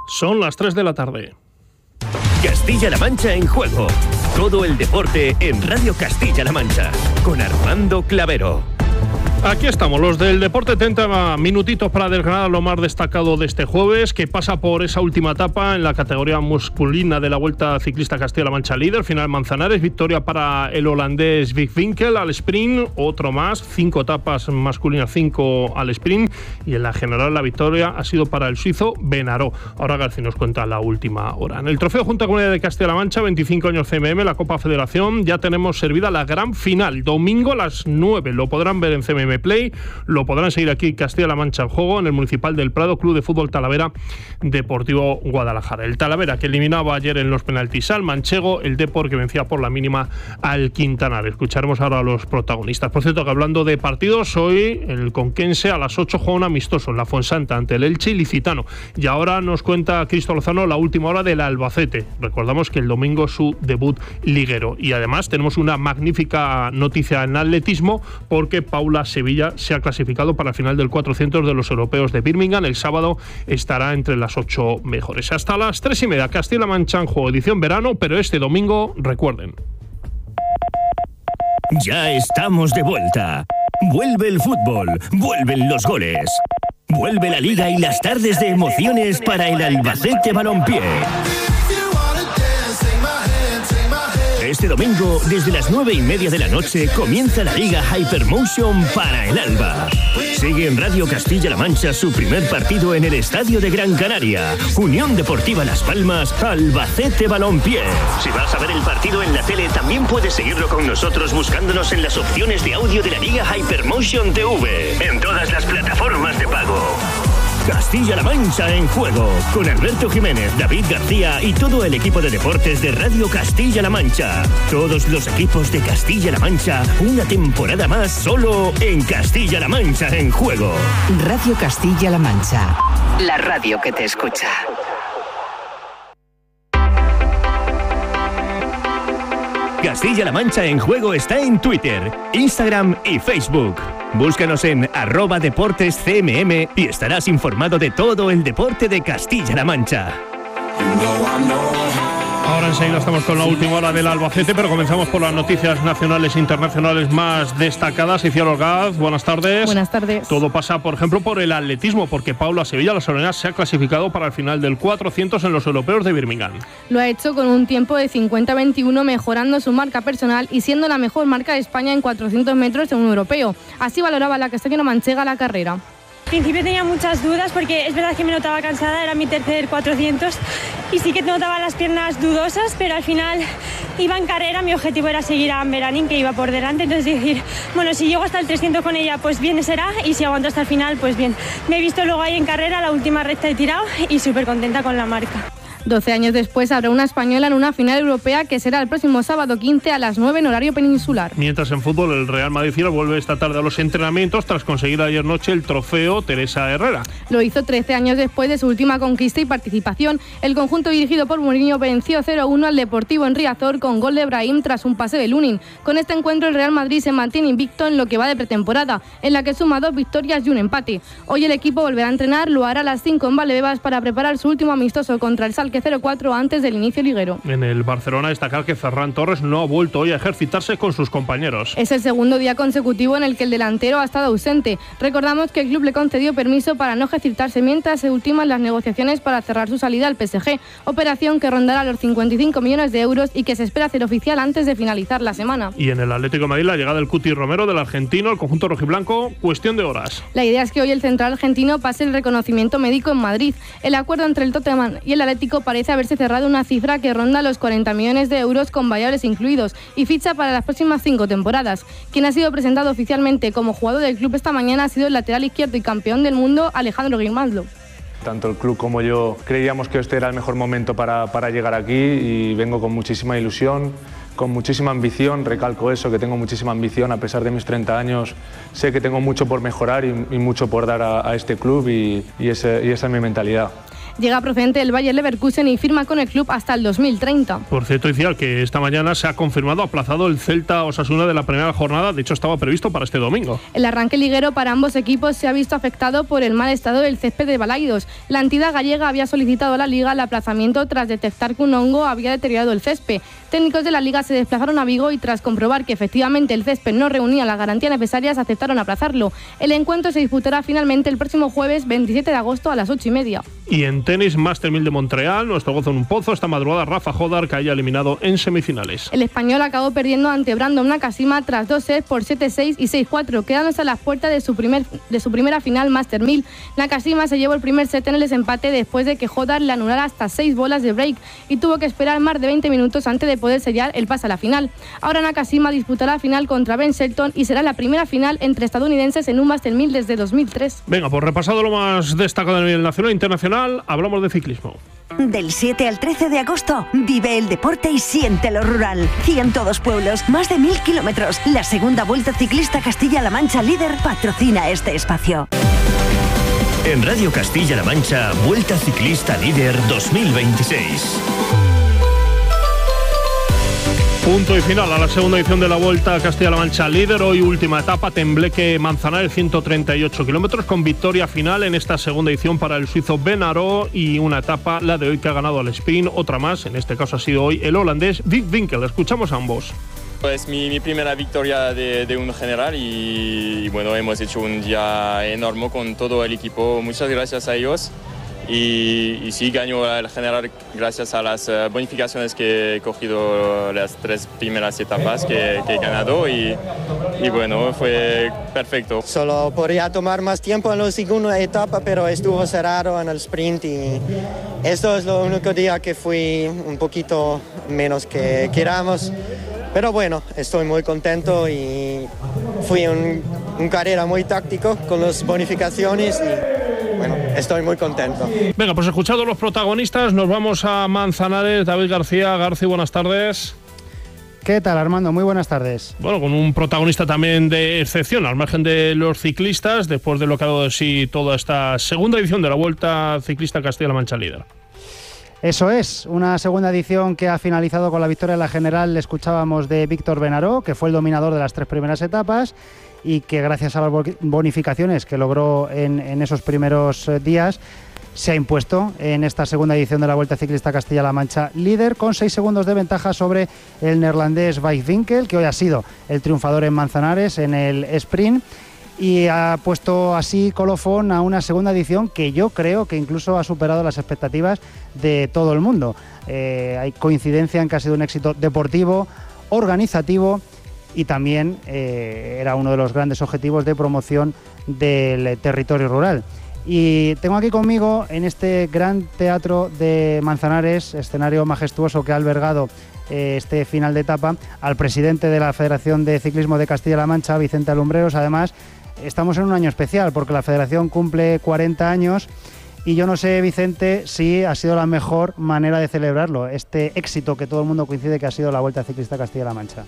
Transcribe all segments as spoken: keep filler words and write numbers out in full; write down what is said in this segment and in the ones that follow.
Son las tres de la tarde. Castilla-La Mancha en juego. Todo el deporte en Radio Castilla-La Mancha. Con Armando Clavero. Aquí estamos, los del deporte. treinta minutitos para desgranar lo más destacado de este jueves, que pasa por esa última etapa en la categoría masculina de la Vuelta Ciclista Castilla-La Mancha Líder. Final Manzanares, victoria para el holandés Vic Winkel al sprint, otro más, cinco etapas masculinas, cinco al sprint, y en la general la victoria ha sido para el suizo Benaró. Ahora García nos cuenta la última hora. En el Trofeo Junta Comunidad de Castilla-La Mancha, veinticinco años C M M, la Copa Federación, ya tenemos servida la gran final, domingo a las nueve, lo podrán ver en C M M Play, lo podrán seguir aquí Castilla-La Mancha en juego, en el Municipal del Prado, Club de Fútbol Talavera, Deportivo Guadalajara. El Talavera que eliminaba ayer en los penaltis al Manchego, el Depor que vencía por la mínima al Quintanar. Escucharemos ahora a los protagonistas. Por cierto, que hablando de partidos, hoy el Conquense a las ocho juega un amistoso en la Fuensanta ante el Elche y Licitano. Y ahora nos cuenta Cristo Lozano la última hora del Albacete. Recordamos que el domingo su debut liguero. Y además tenemos una magnífica noticia en atletismo, porque Paula Sevilla se ha clasificado para el final del cuatrocientos de los europeos de Birmingham. El sábado estará entre las ocho mejores. Hasta las tres y media, Castilla-La Mancha en juego, edición verano, pero este domingo, recuerden. Ya estamos de vuelta. Vuelve el fútbol, vuelven los goles. Vuelve la liga y las tardes de emociones para el Albacete Balompié. Este domingo, desde las nueve y media de la noche, comienza la Liga Hypermotion para el Alba. Sigue en Radio Castilla-La Mancha su primer partido en el Estadio de Gran Canaria. Unión Deportiva Las Palmas, Albacete Balompié. Si vas a ver el partido en la tele, también puedes seguirlo con nosotros buscándonos en las opciones de audio de la Liga Hypermotion T V, en todas las plataformas de pago. Castilla-La Mancha en juego, con Alberto Jiménez, David García y todo el equipo de deportes de Radio Castilla-La Mancha. Todos los equipos de Castilla-La Mancha, una temporada más solo en Castilla-La Mancha en juego. Radio Castilla-La Mancha, la radio que te escucha. Castilla-La Mancha en juego está en Twitter, Instagram y Facebook. Búscanos en arroba deportes C M M y estarás informado de todo el deporte de Castilla-La Mancha. Ahora enseguida estamos con la última hora del Albacete, pero comenzamos por las noticias nacionales e internacionales más destacadas. Iciar Orgaz, buenas tardes. Buenas tardes. Todo pasa, por ejemplo, por el atletismo, porque Paula Sevilla, la solera, se ha clasificado para el final del cuatrocientos en los europeos de Birmingham. Lo ha hecho con un tiempo de cincuenta veintiuno, mejorando su marca personal y siendo la mejor marca de España en cuatrocientos metros en un europeo. Así valoraba la castellano-manchega la carrera. Al principio tenía muchas dudas porque es verdad que me notaba cansada, era mi tercer cuatrocientos y sí que notaba las piernas dudosas, pero al final iba en carrera, mi objetivo era seguir a Amber Anning, que iba por delante, entonces decir, bueno, si llego hasta el trescientos con ella, pues bien será, y si aguanto hasta el final, pues bien. Me he visto luego ahí en carrera, la última recta he tirado y súper contenta con la marca. doce años después habrá una española en una final europea que será el próximo sábado quince a las nueve en horario peninsular. Mientras en fútbol el Real Madrid vuelve esta tarde a los entrenamientos tras conseguir ayer noche el trofeo Teresa Herrera. Lo hizo trece años después de su última conquista y participación. El conjunto dirigido por Mourinho venció cero uno al Deportivo en Riazor con gol de Brahim tras un pase de Lunin. Con este encuentro el Real Madrid se mantiene invicto en lo que va de pretemporada, en la que suma dos victorias y un empate. Hoy el equipo volverá a entrenar, lo hará a las cinco en Valdebebas para preparar su último amistoso contra el Schalke cero cuatro antes del inicio liguero. En el Barcelona destacar que Ferran Torres no ha vuelto hoy a ejercitarse con sus compañeros. Es el segundo día consecutivo en el que el delantero ha estado ausente. Recordamos que el club le concedió permiso para no ejercitarse mientras se ultiman las negociaciones para cerrar su salida al P S G, operación que rondará los cincuenta y cinco millones de euros y que se espera hacer oficial antes de finalizar la semana. Y en el Atlético de Madrid la llegada del Cuti Romero, del argentino, al conjunto rojiblanco, cuestión de horas. La idea es que hoy el central argentino pase el reconocimiento médico en Madrid. El acuerdo entre el Tottenham y el Atlético parece haberse cerrado una cifra que ronda los cuarenta millones de euros con variables incluidos y ficha para las próximas cinco temporadas. Quien ha sido presentado oficialmente como jugador del club esta mañana ha sido el lateral izquierdo y campeón del mundo Alejandro Grimaldo. Tanto el club como yo creíamos que este era el mejor momento para, para llegar aquí y vengo con muchísima ilusión, con muchísima ambición, recalco eso, que tengo muchísima ambición a pesar de mis treinta años, sé que tengo mucho por mejorar y, y mucho por dar a, a este club y, y, ese, y esa es mi mentalidad. Llega procedente del Bayer Leverkusen y firma con el club hasta el dos mil treinta. Por cierto, Iciar, que esta mañana se ha confirmado aplazado el Celta Osasuna de la primera jornada. De hecho, estaba previsto para este domingo. El arranque liguero para ambos equipos se ha visto afectado por el mal estado del césped de Balaidos. La entidad gallega había solicitado a la Liga el aplazamiento tras detectar que un hongo había deteriorado el césped. Técnicos de la Liga se desplazaron a Vigo y tras comprobar que efectivamente el césped no reunía las garantías necesarias, aceptaron aplazarlo. El encuentro se disputará finalmente el próximo jueves veintisiete de agosto a las ocho y media. Y en tenis, Master mil de Montreal, nuestro gozo en un pozo. Esta madrugada Rafa Jodar caía eliminado en semifinales. El español acabó perdiendo ante Brandon Nakashima tras dos sets por siete seis y seis cuatro, quedándose a las puertas de su, primer, de su primera final Master mil. Nakashima se llevó el primer set en el desempate después de que Jodar le anulara hasta seis bolas de break y tuvo que esperar más de veinte minutos antes de poder sellar el pase a la final. Ahora Nakashima disputará la final contra Ben Shelton y será la primera final entre estadounidenses en un Master mil desde dos mil tres. Venga, pues repasado lo más destacado a nivel nacional e internacional, hablamos de ciclismo. Del siete al trece de agosto, vive el deporte y siente lo rural. ciento dos pueblos, más de mil kilómetros. La segunda Vuelta Ciclista Castilla-La Mancha Líder patrocina este espacio. En Radio Castilla-La Mancha, Vuelta Ciclista Líder dos mil veintiséis. Punto y final a la segunda edición de la Vuelta a Castilla-La Mancha Líder. Hoy última etapa, Tembleque-Manzanares, ciento treinta y ocho kilómetros, con victoria final en esta segunda edición para el suizo Ben Aró, y una etapa, la de hoy, que ha ganado al sprint, otra más, en este caso ha sido hoy el holandés Vic Winkel. Escuchamos a ambos. Es mi, mi primera victoria de, de un general y, y bueno, hemos hecho un día enorme con todo el equipo. Muchas gracias a ellos. Y, y sí, ganó el general gracias a las uh, bonificaciones que he cogido las tres primeras etapas que, que he ganado y, y bueno, fue perfecto. Solo podría tomar más tiempo en la segunda etapa, pero estuvo cerrado en el sprint y esto es lo único día que fui un poquito menos que queramos. Pero bueno, estoy muy contento y fui un, un carrera muy táctico con las bonificaciones y bueno, estoy muy contento. Venga, pues escuchados los protagonistas, nos vamos a Manzanares. David García. Garci, buenas tardes. ¿Qué tal, Armando? Muy buenas tardes. Bueno, con un protagonista también de excepción, al margen de los ciclistas, después de lo que ha dado de sí toda esta segunda edición de la Vuelta Ciclista Castilla-La Mancha Líder. Eso es, una segunda edición que ha finalizado con la victoria en la general. Le escuchábamos de Víctor Ben Aró, que fue el dominador de las tres primeras etapas y que gracias a las bonificaciones que logró en, en esos primeros días se ha impuesto en esta segunda edición de la Vuelta Ciclista Castilla-La Mancha Líder, con seis segundos de ventaja sobre el neerlandés Vic Winkel, que hoy ha sido el triunfador en Manzanares en el sprint, y ha puesto así colofón a una segunda edición que yo creo que incluso ha superado las expectativas de todo el mundo. Eh, hay coincidencia en que ha sido un éxito deportivo, organizativo y también eh, era uno de los grandes objetivos de promoción del territorio rural. Y tengo aquí conmigo, en este gran teatro de Manzanares, escenario majestuoso que ha albergado eh, este final de etapa, al presidente de la Federación de Ciclismo de Castilla-La Mancha, Vicente Alumbreros. Además, estamos en un año especial porque la Federación cumple cuarenta años y yo no sé, Vicente, si ha sido la mejor manera de celebrarlo, este éxito que todo el mundo coincide que ha sido la Vuelta Ciclista Castilla-La Mancha.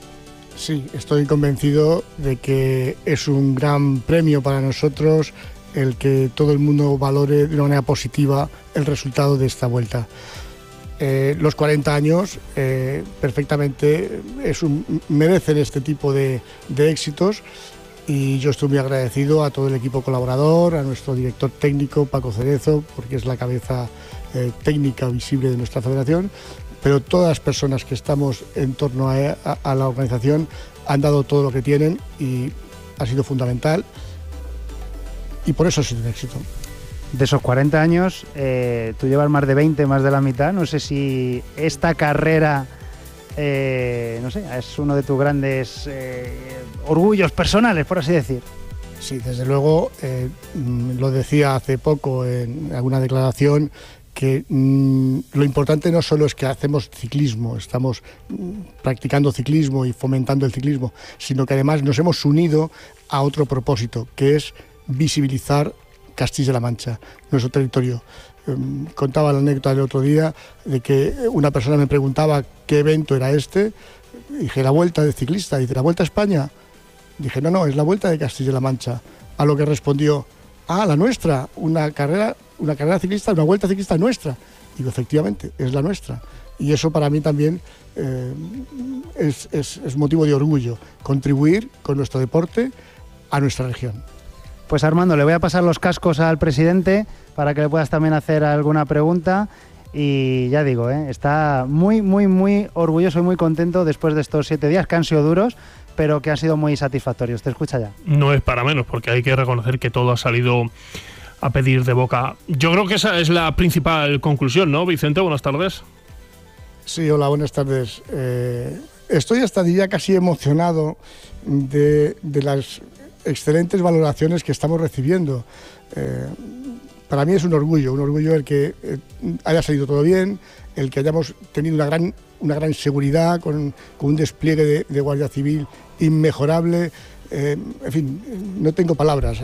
Sí, estoy convencido de que es un gran premio para nosotros el que todo el mundo valore de una manera positiva el resultado de esta vuelta. Eh, los cuarenta años eh, perfectamente es un, merecen este tipo de, de éxitos y yo estoy muy agradecido a todo el equipo colaborador, a nuestro director técnico Paco Cerezo, porque es la cabeza eh, técnica visible de nuestra federación, pero todas las personas que estamos en torno a, a, a la organización han dado todo lo que tienen y ha sido fundamental. Y por eso ha sido un éxito. De esos cuarenta años, eh, tú llevas más de veinte, más de la mitad. No sé si esta carrera, eh, no sé, es uno de tus grandes eh, orgullos personales, por así decir. Sí, desde luego, eh, lo decía hace poco en alguna declaración, que mmm, lo importante no solo es que hacemos ciclismo, estamos mmm, practicando ciclismo y fomentando el ciclismo, sino que además nos hemos unido a otro propósito, que es visibilizar Castilla-La Mancha, nuestro territorio. Eh, contaba la anécdota del otro día de que una persona me preguntaba qué evento era este. Dije, la Vuelta de Ciclista. Dice, ¿la Vuelta a España? Dije, no, no, es la Vuelta de Castilla-La Mancha. A lo que respondió, ah, la nuestra, una carrera una carrera ciclista, una vuelta ciclista nuestra. Digo, efectivamente, es la nuestra. Y eso para mí también eh, es, es, es motivo de orgullo, contribuir con nuestro deporte a nuestra región. Pues Armando, le voy a pasar los cascos al presidente para que le puedas también hacer alguna pregunta. Y ya digo, ¿eh? está muy, muy, muy orgulloso y muy contento después de estos siete días que han sido duros, pero que han sido muy satisfactorios. Te escucha ya. No es para menos, porque hay que reconocer que todo ha salido a pedir de boca. Yo creo que esa es la principal conclusión, ¿no, Vicente? Buenas tardes. Sí, hola, buenas tardes. Eh, estoy hasta día casi emocionado de, de las excelentes valoraciones que estamos recibiendo. Eh, para mí es un orgullo, un orgullo el que eh, haya salido todo bien, el que hayamos tenido una gran, una gran seguridad con, con un despliegue de, de Guardia Civil inmejorable. Eh, en fin, no tengo palabras.